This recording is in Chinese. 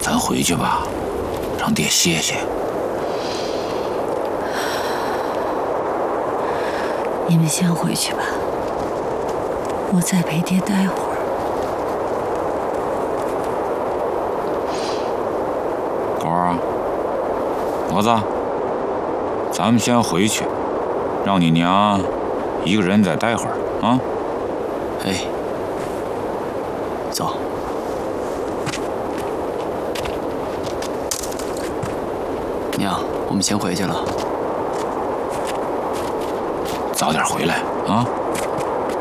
咱回去吧，让爹歇歇。 你们先回去吧，我再陪爹待会儿。 狗儿，骡子，咱们先回去，让你娘一个人再待会儿啊。 哎，走。娘，我们先回去了。 早点回来啊。